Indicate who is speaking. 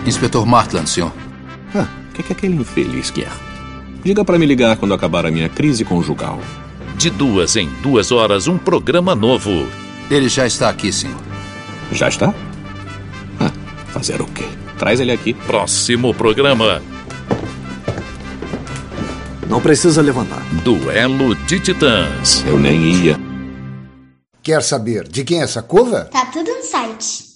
Speaker 1: Inspetor Martland, senhor.
Speaker 2: O que aquele infeliz quer? Diga para me ligar quando acabar a minha crise conjugal.
Speaker 3: De 2 em 2 horas, um programa novo.
Speaker 1: Ele já está aqui, senhor.
Speaker 2: Já está? Fazer o quê? Traz ele aqui.
Speaker 3: Próximo programa.
Speaker 4: Não precisa levantar.
Speaker 3: Duelo de Titãs.
Speaker 2: Eu nem ia.
Speaker 5: Quer saber de quem é essa cova?
Speaker 6: Tá tudo no site.